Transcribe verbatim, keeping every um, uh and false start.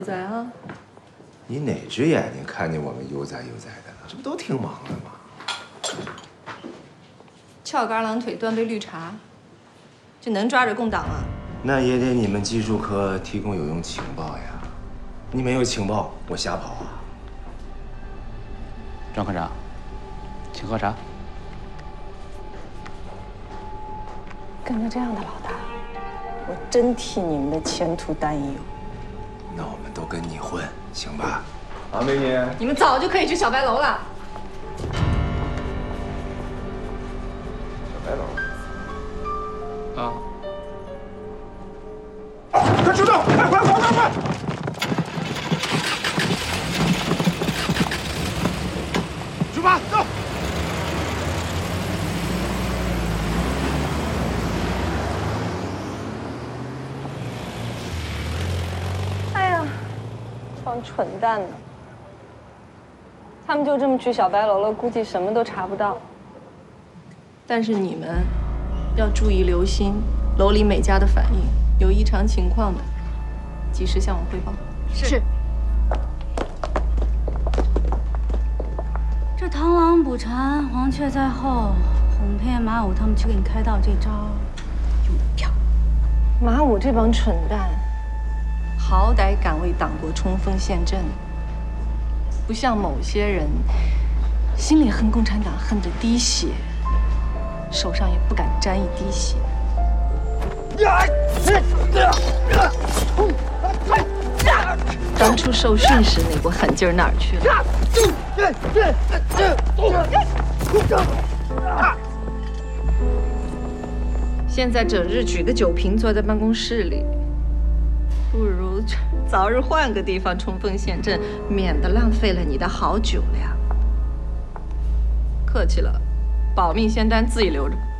在啊！ 你哪只眼睛看见我们悠哉悠哉的了？这不都挺忙的吗？ 翘个二郎腿，端杯绿茶，这能抓着共党啊？ 那也得你们技术科提供有用情报呀！你没有情报，我瞎跑啊！ 张科长，请喝茶。 跟着这样的老大，我真替你们的前途担忧。 那我们都跟你混，行吧？啊，美女， 你们早就可以去小白楼了。 小白楼。 啊！ 快出动！快快快快快！出发，走！ 帮蠢蛋呢！他们就这么去小白楼了，估计什么都查不到。 但是你们要注意留心楼里每家的反应，有异常情况的，及时向我汇报。 是。这螳螂捕蝉，黄雀在后，哄骗马武他们去给你开道，这招用得漂亮。 马武这帮蠢蛋。 好歹敢为党国冲锋陷阵，不像某些人，心里恨共产党恨得滴血，手上也不敢沾一滴血。当初受训时那股狠劲儿哪儿去了？现在整日举个酒瓶坐在办公室里。 不如早日换个地方冲锋陷阵，免得浪费了你的好酒量。客气了，保命仙丹自己留着。